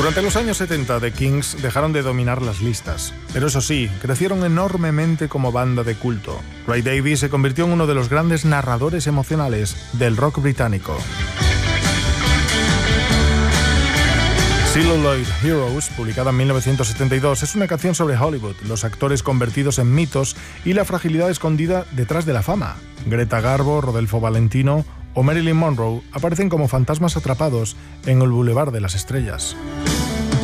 Durante los años 70, The Kings dejaron de dominar las listas, pero eso sí, crecieron enormemente como banda de culto. Ray Davies se convirtió en uno de los grandes narradores emocionales del rock británico. Celluloid Heroes, publicada en 1972, es una canción sobre Hollywood, los actores convertidos en mitos y la fragilidad escondida detrás de la fama. Greta Garbo, Rodolfo Valentino o Marilyn Monroe aparecen como fantasmas atrapados en el Boulevard de las Estrellas.